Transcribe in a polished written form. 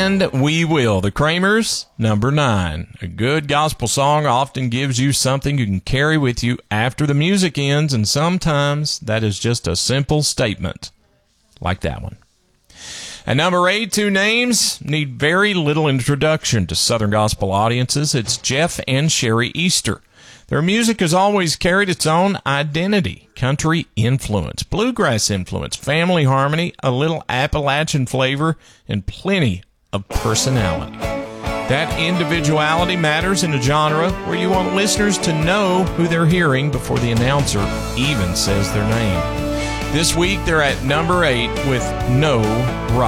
And we will. The Kramers, number 9. A good gospel song often gives you something you can carry with you after the music ends, and sometimes that is just a simple statement, like that one. At number 8, 2 names need very little introduction to Southern gospel audiences. It's Jeff and Sherry Easter. Their music has always carried its own identity, country influence, bluegrass influence, family harmony, a little Appalachian flavor, and plenty of personality. That individuality matters in a genre where you want listeners to know who they're hearing before the announcer even says their name. This week, they're at number 8 with No Right.